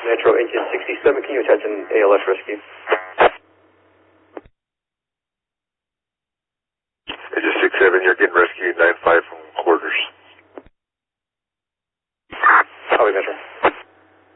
Metro engine 67, can you attach an ALS rescue? Engine 67, you're getting rescued 9-5 from quarters. Copy, Metro.